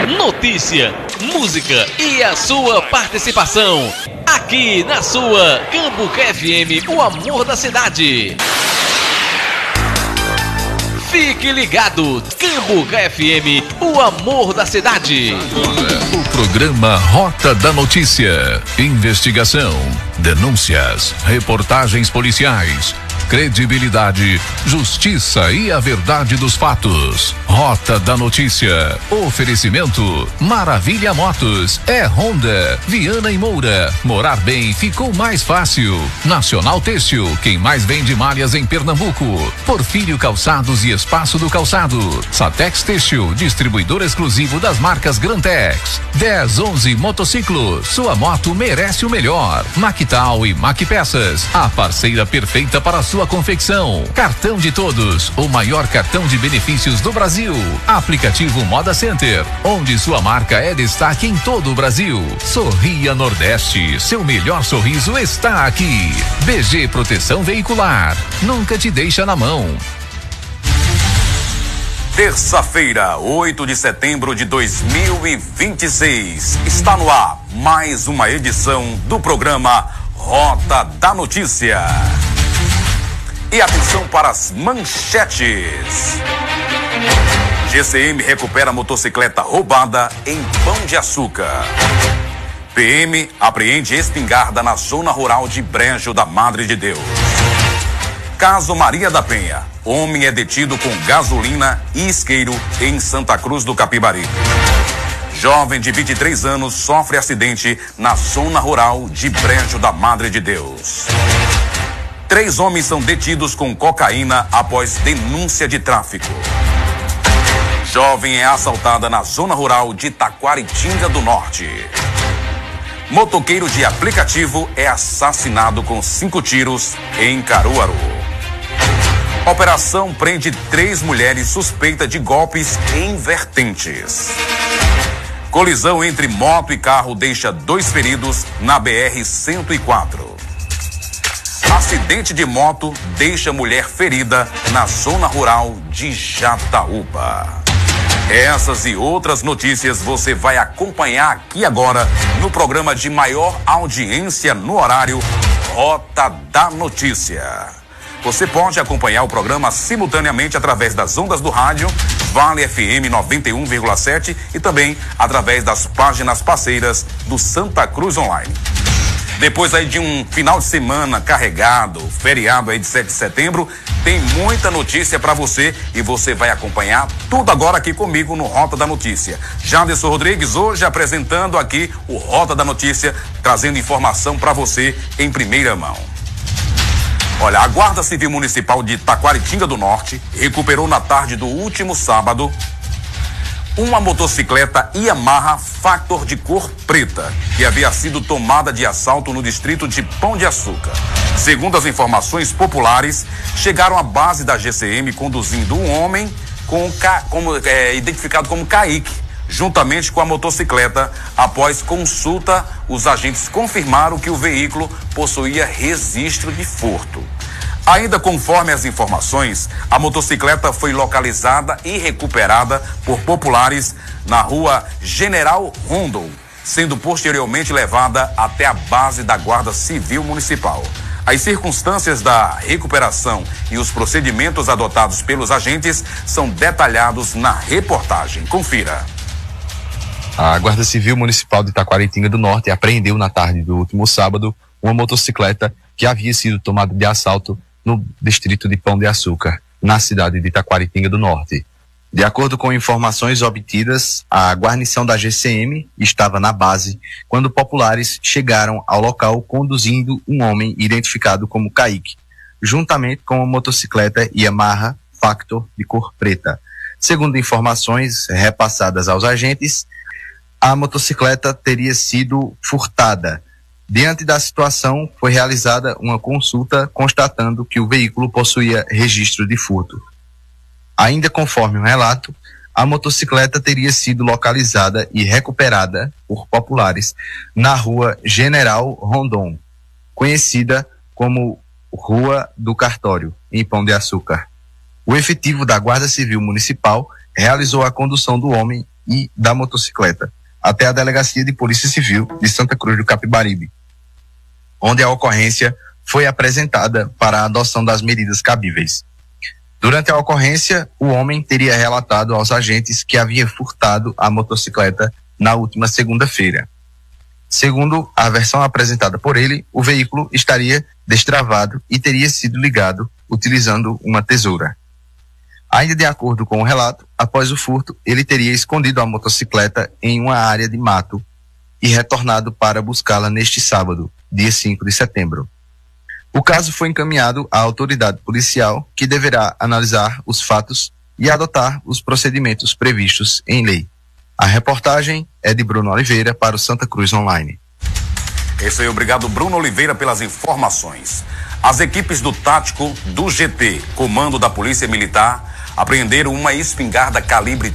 notícia, música e a sua participação. Aqui na sua Cambuca FM, o amor da cidade. Fique ligado, Cambuca FM, o amor da cidade. O programa Rota da Notícia. Investigação, denúncias, reportagens policiais, credibilidade, justiça e a verdade dos fatos. Rota da Notícia. Oferecimento Maravilha Motos. É Honda. Viana e Moura. Morar bem ficou mais fácil. Nacional Têxtil. Quem mais vende malhas em Pernambuco. Porfírio Calçados e Espaço do Calçado. Satex Têxtil. Distribuidor exclusivo das marcas Grantex. 1011 Motociclo. Sua moto merece o melhor. Mactal e Macpeças. A parceira perfeita para a sua confecção. Cartão de Todos, o maior cartão de benefícios do Brasil. Aplicativo Moda Center, onde sua marca é destaque em todo o Brasil. Sorria Nordeste, seu melhor sorriso está aqui. BG Proteção Veicular, nunca te deixa na mão. Terça-feira, 8 de setembro de 2026. Está no ar mais uma edição do programa Rota da Notícia. E atenção para as manchetes. GCM recupera motocicleta roubada em Pão de Açúcar. PM apreende espingarda na zona rural de Brejo da Madre de Deus. Caso Maria da Penha. Homem é detido com gasolina e isqueiro em Santa Cruz do Capibaribe. Jovem de 23 anos sofre acidente na zona rural de Brejo da Madre de Deus. 3 homens são detidos com cocaína após denúncia de tráfico. Jovem é assaltada na zona rural de Taquaritinga do Norte. Motoqueiro de aplicativo é assassinado com 5 tiros em Caruaru. Operação prende 3 mulheres suspeitas de golpes em vertentes. Colisão entre moto e carro deixa 2 feridos na BR-104. Acidente de moto deixa mulher ferida na zona rural de Jataúba. Essas e outras notícias você vai acompanhar aqui agora no programa de maior audiência no horário Rota da Notícia. Você pode acompanhar o programa simultaneamente através das ondas do rádio Vale FM 91,7 e também através das páginas parceiras do Santa Cruz Online. Depois aí de um final de semana carregado, feriado aí de 7 de setembro, tem muita notícia para você e você vai acompanhar tudo agora aqui comigo no Rota da Notícia. Janderson Rodrigues hoje apresentando aqui o Rota da Notícia, trazendo informação para você em primeira mão. Olha, a Guarda Civil Municipal de Taquaritinga do Norte recuperou na tarde do último sábado uma motocicleta Yamaha Factor de cor preta, que havia sido tomada de assalto no distrito de Pão de Açúcar. Segundo as informações populares, chegaram à base da GCM conduzindo um homem identificado como Kaique, juntamente com a motocicleta. Após consulta, os agentes confirmaram que o veículo possuía registro de furto. Ainda conforme as informações, a motocicleta foi localizada e recuperada por populares na rua General Rondon, sendo posteriormente levada até a base da Guarda Civil Municipal. As circunstâncias da recuperação e os procedimentos adotados pelos agentes são detalhados na reportagem. Confira. A Guarda Civil Municipal de Taquaritinga do Norte apreendeu na tarde do último sábado uma motocicleta que havia sido tomada de assalto no distrito de Pão de Açúcar, na cidade de Taquaritinga do Norte. De acordo com informações obtidas, a guarnição da GCM estava na base quando populares chegaram ao local conduzindo um homem identificado como Kaique, juntamente com uma motocicleta Yamaha Factor de cor preta. Segundo informações repassadas aos agentes, a motocicleta teria sido furtada. Diante da situação, foi realizada uma consulta constatando que o veículo possuía registro de furto. Ainda conforme o relato, a motocicleta teria sido localizada e recuperada por populares na rua General Rondon, conhecida como Rua do Cartório, em Pão de Açúcar. O efetivo da Guarda Civil Municipal realizou a condução do homem e da motocicleta até a Delegacia de Polícia Civil de Santa Cruz do Capibaribe, onde a ocorrência foi apresentada para a adoção das medidas cabíveis. Durante a ocorrência, o homem teria relatado aos agentes que havia furtado a motocicleta na última segunda-feira. Segundo a versão apresentada por ele, o veículo estaria destravado e teria sido ligado utilizando uma tesoura. Ainda de acordo com o relato, após o furto, ele teria escondido a motocicleta em uma área de mato e retornado para buscá-la neste sábado, dia 5 de setembro. O caso foi encaminhado à autoridade policial, que deverá analisar os fatos e adotar os procedimentos previstos em lei. A reportagem é de Bruno Oliveira para o Santa Cruz Online. Isso aí, obrigado Bruno Oliveira pelas informações. As equipes do Tático do GT, Comando da Polícia Militar, apreenderam uma espingarda calibre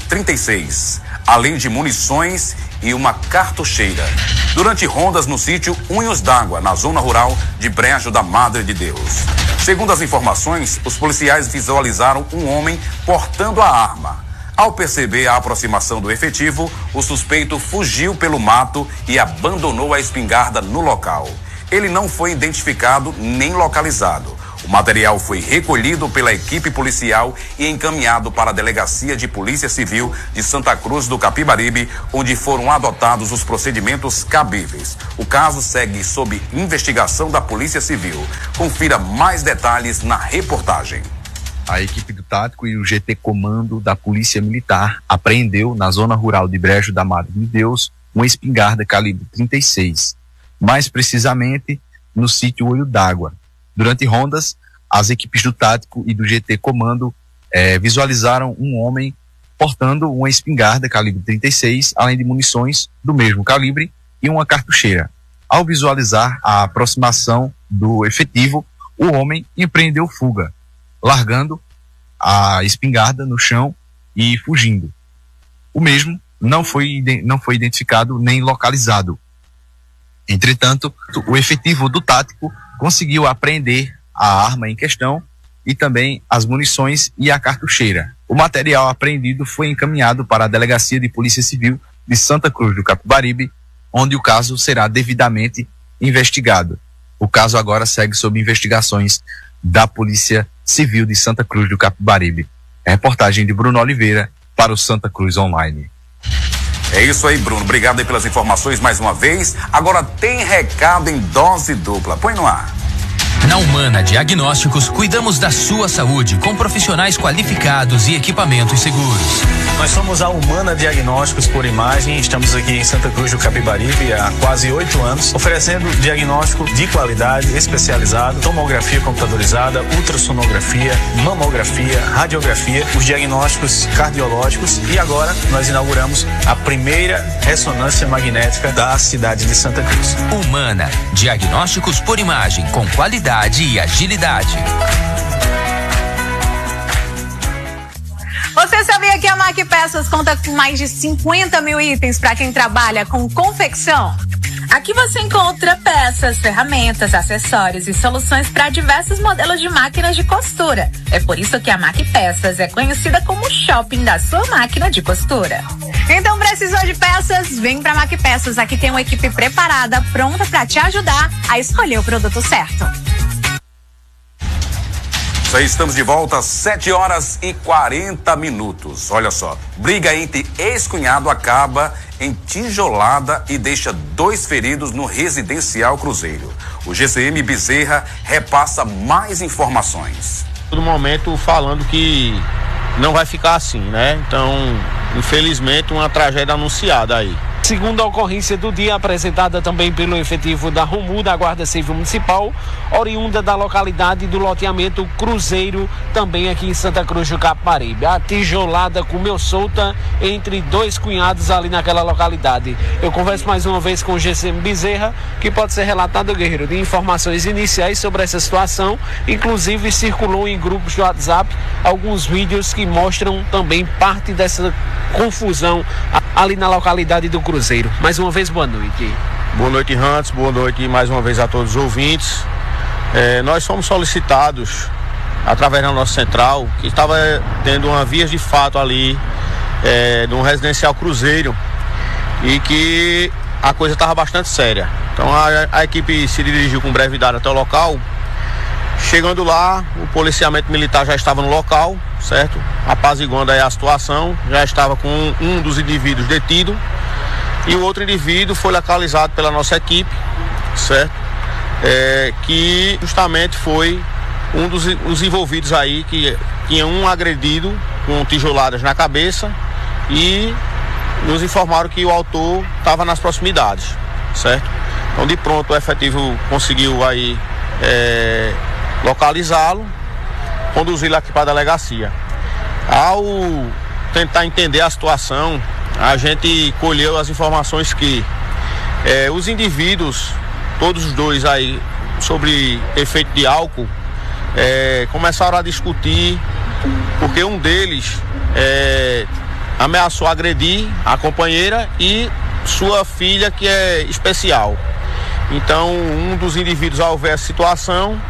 36, além de munições e uma cartucheira, durante rondas no sítio Unhos d'Água, na zona rural de Brejo da Madre de Deus. Segundo as informações, os policiais visualizaram um homem portando a arma. Ao perceber a aproximação do efetivo, o suspeito fugiu pelo mato e abandonou a espingarda no local. Ele não foi identificado nem localizado. O material foi recolhido pela equipe policial e encaminhado para a Delegacia de Polícia Civil de Santa Cruz do Capibaribe, onde foram adotados os procedimentos cabíveis. O caso segue sob investigação da Polícia Civil. Confira mais detalhes na reportagem. A equipe do Tático e o GT Comando da Polícia Militar apreendeu na zona rural de Brejo da Madre de Deus uma espingarda calibre 36, mais precisamente no sítio Olho d'Água. Durante rondas, as equipes do Tático e do GT Comando visualizaram um homem portando uma espingarda calibre 36, além de munições do mesmo calibre e uma cartucheira. Ao visualizar a aproximação do efetivo, o homem empreendeu fuga, largando a espingarda no chão e fugindo. O mesmo não foi identificado nem localizado. Entretanto, o efetivo do Tático conseguiu apreender a arma em questão e também as munições e a cartucheira. O material apreendido foi encaminhado para a Delegacia de Polícia Civil de Santa Cruz do Capibaribe, onde o caso será devidamente investigado. O caso agora segue sob investigações da Polícia Civil de Santa Cruz do Capibaribe. É reportagem de Bruno Oliveira para o Santa Cruz Online. É isso aí, Bruno. Obrigado aí pelas informações mais uma vez. Agora tem recado em dose dupla. Põe no ar. Na Humana Diagnósticos, cuidamos da sua saúde com profissionais qualificados e equipamentos seguros. Nós somos a Humana Diagnósticos por Imagem, estamos aqui em Santa Cruz do Capibaribe há quase 8 anos, oferecendo diagnóstico de qualidade, especializado, tomografia computadorizada, ultrassonografia, mamografia, radiografia, os diagnósticos cardiológicos e agora nós inauguramos a primeira ressonância magnética da cidade de Santa Cruz. Humana Diagnósticos por Imagem, com qualidade e agilidade. Você sabia que a Mac Peças conta com mais de 50 mil itens para quem trabalha com confecção? Aqui você encontra peças, ferramentas, acessórios e soluções para diversos modelos de máquinas de costura. É por isso que a Mac Peças é conhecida como o shopping da sua máquina de costura. Então precisou de peças? Vem para a Mac Peças. Aqui tem uma equipe preparada, pronta para te ajudar a escolher o produto certo. Isso aí, estamos de volta, 7h40. Olha só, briga entre ex-cunhado acaba em tijolada e deixa 2 feridos no residencial Cruzeiro. O GCM Bezerra repassa mais informações. Todo momento falando que não vai ficar assim, né? Então, infelizmente, uma tragédia anunciada aí. Segundo a ocorrência do dia, apresentada também pelo efetivo da ROMU, da Guarda Civil Municipal, oriunda da localidade do loteamento Cruzeiro, também aqui em Santa Cruz do Capibaribe. A tijolada comeu solta entre 2 cunhados ali naquela localidade. Eu converso mais uma vez com o GCM Bezerra, que pode ser relatado, Guerreiro, de informações iniciais sobre essa situação. Inclusive, circulou em grupos de WhatsApp alguns vídeos que mostram também parte dessa confusão ali na localidade do Cruzeiro. Mais uma vez, boa noite. Boa noite, Hans. Boa noite mais uma vez a todos os ouvintes. Nós fomos solicitados, através da nossa central, que estava tendo uma vias de fato ali num residencial Cruzeiro, e que a coisa estava bastante séria. Então a equipe se dirigiu com brevidade até o local. Chegando lá, o policiamento militar já estava no local, certo? Apaziguando aí a situação, já estava com um dos indivíduos detido, e o outro indivíduo foi localizado pela nossa equipe, certo? Que justamente foi um dos envolvidos aí, que tinha um agredido com tijoladas na cabeça, e nos informaram que o autor estava nas proximidades, certo? Então de pronto o efetivo conseguiu aí localizá-lo, conduzi-lo aqui para a delegacia. Ao tentar entender a situação, a gente colheu as informações que os indivíduos, todos os dois aí, sobre efeito de álcool, começaram a discutir, porque um deles ameaçou agredir a companheira e sua filha, que é especial. Então um dos indivíduos, ao ver a situação,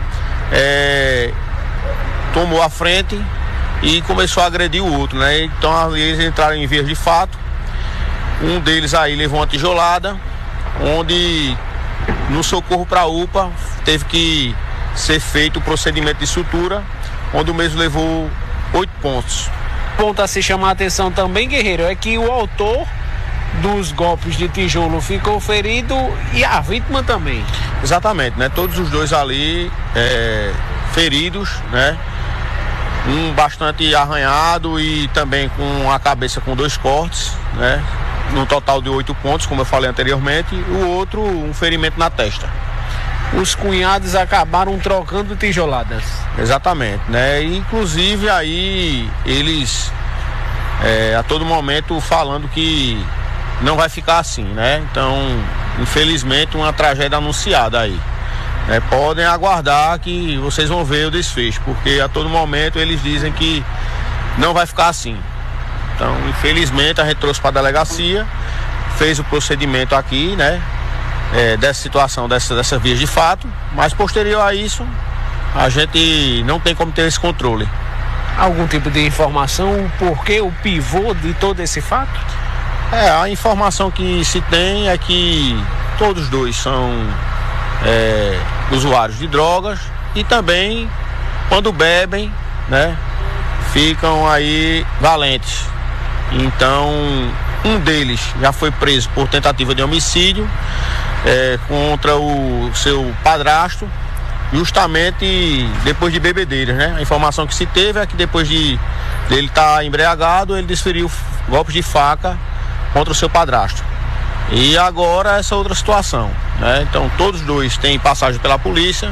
tomou a frente e começou a agredir o outro, né? Então eles entraram em vias de fato. Um deles aí levou uma tijolada, onde no socorro para a UPA teve que ser feito o procedimento de sutura, onde o mesmo levou 8 pontos. Ponto a se chamar a atenção também, Guerreiro, é que o autor dos golpes de tijolo ficou ferido e a vítima também. Exatamente, né? Todos os dois ali feridos, né? Um bastante arranhado e também com a cabeça com 2 cortes, né? No total de 8 pontos, como eu falei anteriormente, e o outro um ferimento na testa. Os cunhados acabaram trocando tijoladas. Exatamente, né? Inclusive aí eles a todo momento falando que não vai ficar assim, né? Então, infelizmente, uma tragédia anunciada aí. Podem aguardar que vocês vão ver o desfecho, porque a todo momento eles dizem que não vai ficar assim. Então, infelizmente, a gente trouxe para a delegacia, fez o procedimento aqui, né? Dessa situação, dessas vias de fato, mas posterior a isso, a gente não tem como ter esse controle. Algum tipo de informação, o porquê, o pivô de todo esse fato? A informação que se tem é que todos dois são usuários de drogas e também, quando bebem, né, ficam aí valentes. Então, um deles já foi preso por tentativa de homicídio contra o seu padrasto, justamente depois de bebedeiras, né? A informação que se teve é que depois dele estar embriagado, ele desferiu golpes de faca contra o seu padrasto. E agora essa outra situação, né? Então todos dois têm passagem pela polícia,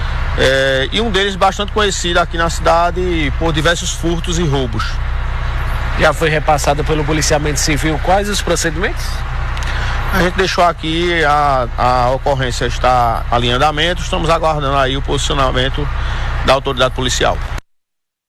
e um deles bastante conhecido aqui na cidade por diversos furtos e roubos. Já foi repassado pelo policiamento civil quais os procedimentos? A gente deixou aqui, a ocorrência está ali em andamento, estamos aguardando aí o posicionamento da autoridade policial.